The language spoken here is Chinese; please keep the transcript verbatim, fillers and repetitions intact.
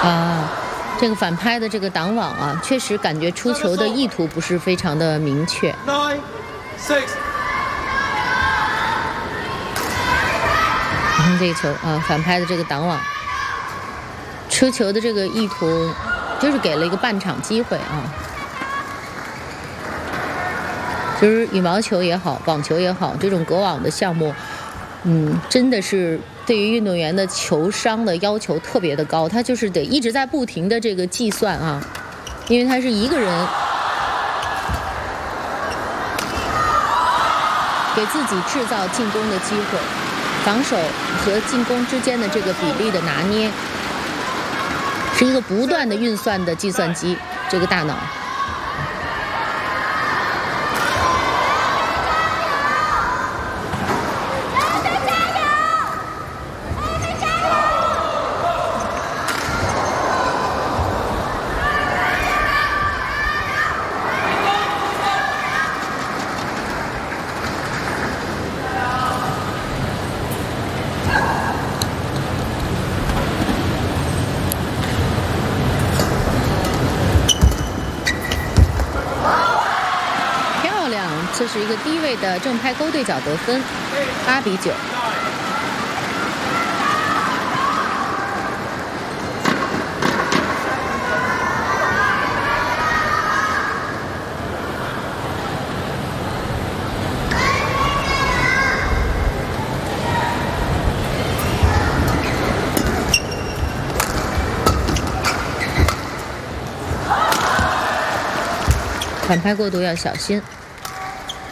啊，这个反拍的这个挡网啊，确实感觉出球的意图不是非常的明确。 Nine, six。 你看这个球啊，反拍的这个挡网，出球的这个意图，就是给了一个半场机会啊。就是羽毛球也好，网球也好，这种隔网的项目，嗯，真的是对于运动员的球商的要求特别的高，他就是得一直在不停的这个计算啊，因为他是一个人给自己制造进攻的机会，防守和进攻之间的这个比例的拿捏，是一个不断的运算的计算机，这个大脑。这是一个低位的正拍勾对角得分，八比九。反拍过度要小心。